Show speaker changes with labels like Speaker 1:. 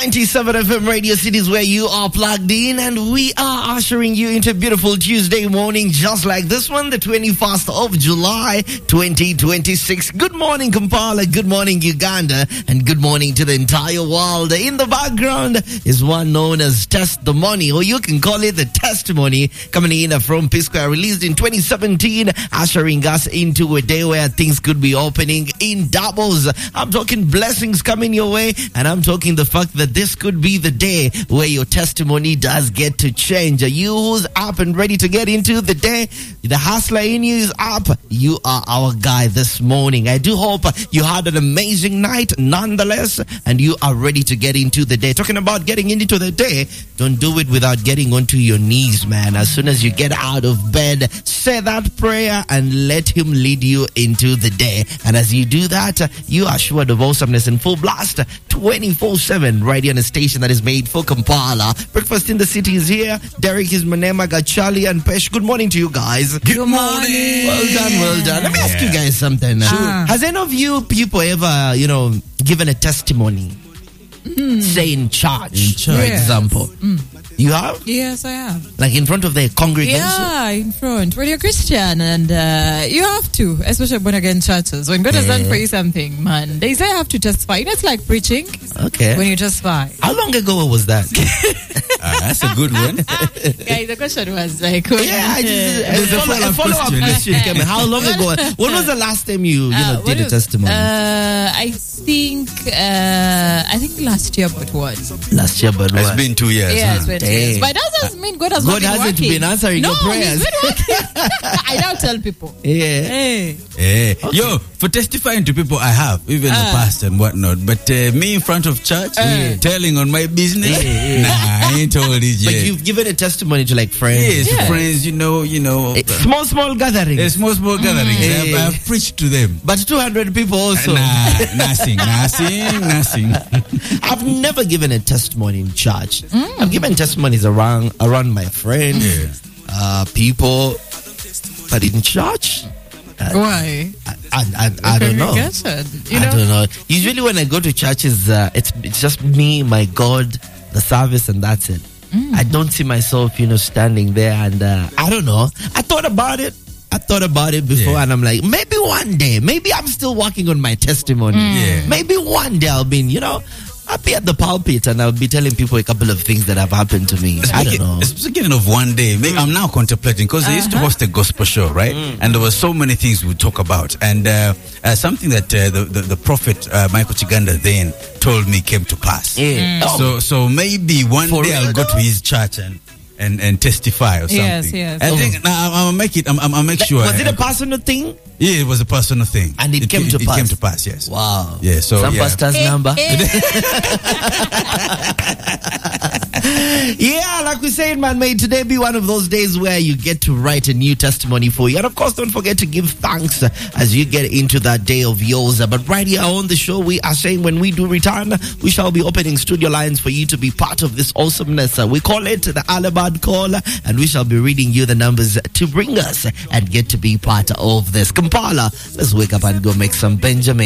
Speaker 1: 97 FM Radio Cities, where you are plugged in, and we are ushering you into a beautiful Tuesday morning just like this one, the 21st of July 2026. Good morning, Kampala. Good morning, Uganda. And good morning to the entire world. In the background is one known as Testimony, or you can call it the Testimony, coming in from P Square, released in 2017, ushering us into a day where things could be opening in doubles. I'm talking blessings coming your way, and I'm talking the fact that this could be the day where your testimony does get to change. You who's up and ready to get into the day, the hustler in you is up. You are our guy this morning. I do hope you had an amazing night nonetheless, and you are ready to get into the day. Talking about getting into the day, don't do it without getting onto your knees, man. As soon as you get out of bed, say that prayer and let him lead you into the day. And as you do that, you are assured of awesomeness in full blast 24/7 right here on a station that is made for Kampala. Breakfast in the city is here. Derek is Manema, Gachali and Pesh. Good morning to you guys.
Speaker 2: Good morning.
Speaker 1: Well done. Let me ask you guys something. Has any of you people ever, given a testimony? Say in church, for example. You have?
Speaker 2: Yes, I have.
Speaker 1: Like in front of the congregation?
Speaker 2: Yeah, in front. When you're Christian, and you have to, especially born again churches. When God has done for you something, man, they say I have to testify. It's like preaching.
Speaker 1: Okay.
Speaker 2: When you testify.
Speaker 1: How long ago was that?
Speaker 3: That's a good one.
Speaker 2: Guys, the question was like,
Speaker 1: a follow-up question came in. How long ago? When was the last time you did a testimony?
Speaker 2: I think last year, but what?
Speaker 1: Last year, but what?
Speaker 3: It's been 2 years.
Speaker 2: Yeah, it's been 2 years. But that doesn't mean God has not been
Speaker 1: hasn't
Speaker 2: working.
Speaker 1: been answering your prayers.
Speaker 2: He's been working. I now tell people.
Speaker 1: Yeah.
Speaker 2: Hey.
Speaker 3: Okay. Yo, for testifying to people, I have, even the past and whatnot. But me in front of church, telling on my business, nah, I ain't told it yet.
Speaker 1: But you've given a testimony to like friends.
Speaker 3: Yes, friends,
Speaker 1: Small gatherings.
Speaker 3: Small gatherings. I've preached to them.
Speaker 1: But 200 people also.
Speaker 3: Nothing.
Speaker 1: I've never given a testimony in church. I've given testimonies around my friends, people, but in church.
Speaker 2: Why?
Speaker 1: I don't know. I don't know. Usually when I go to churches, it's just me, my God, the service, and that's it. I don't see myself, standing there, and I don't know. I thought about it before, and I'm like, maybe one day, maybe I'm still working on my testimony. Maybe one day I'll be, I'll be at the pulpit and I'll be telling people a couple of things that have happened to me. I don't know.
Speaker 3: Speaking of one day, I'm now contemplating, because I used to host a gospel show, right? And there were so many things we would talk about. And something that the prophet Michael Chiganda then told me came to pass. So maybe one day I'll go to his church and testify or something.
Speaker 2: Yes.
Speaker 3: I think I'll make it. I'll make sure.
Speaker 1: Was it a personal thing?
Speaker 3: Yeah, it was a personal thing,
Speaker 1: and it came to pass.
Speaker 3: It came to pass. Yes.
Speaker 1: Wow.
Speaker 3: Yeah. So
Speaker 1: some pastor's number. Yeah, like we said, man, may today be one of those days where you get to write a new testimony for you. And of course, don't forget to give thanks as you get into that day of yours. But right here on the show, we are saying when we do return, we shall be opening studio lines for you to be part of this awesomeness. We call it the Alabad Call, and we shall be reading you the numbers to bring us and get to be part of this. Kampala, let's wake up and go make some Benjamin.